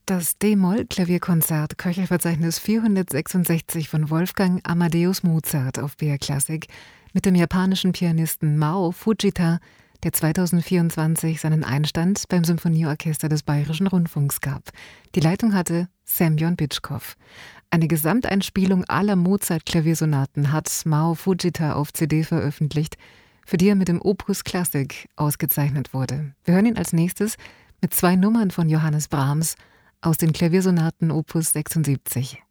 Das D-Moll-Klavierkonzert Köchelverzeichnis 466 von Wolfgang Amadeus Mozart auf BR Classic mit dem japanischen Pianisten Mao Fujita, der 2024 seinen Einstand beim Symphonieorchester des Bayerischen Rundfunks gab. Die Leitung hatte Semjon Bitschkow. Eine Gesamteinspielung aller Mozart-Klaviersonaten hat Mao Fujita auf CD veröffentlicht, für die er mit dem Opus Classic ausgezeichnet wurde. Wir hören ihn als nächstes mit 2 Nummern von Johannes Brahms aus den Klaviersonaten Opus 76.